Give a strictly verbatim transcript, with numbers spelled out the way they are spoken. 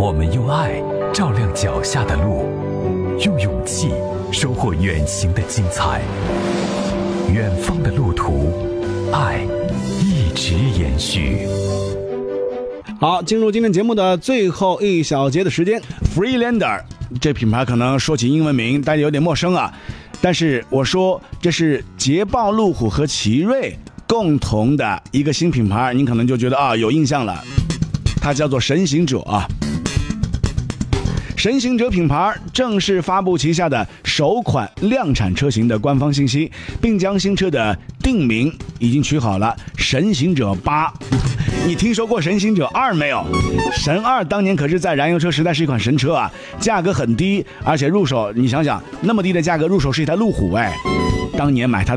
我们用爱照亮脚下的路，用勇气收获远行的精彩。远方的路途，爱一直延续。 好，进入今天节目的最后一小节的时间。 Freelander 这品牌可能说起英文名大家有点陌生啊，但是我说这是捷豹路虎和奇瑞共同的一个新品牌，您可能就觉得啊有印象了，它叫做神行者啊。神行者品牌正式发布旗下的首款量产车型的官方信息，并将新车的定名已经取好了，神行者八。你听说过神行者二没有？神二当年可是在燃油车时代是一款神车啊，价格很低，而且入手你想想那么低的价格入手是一台路虎哎，当年买它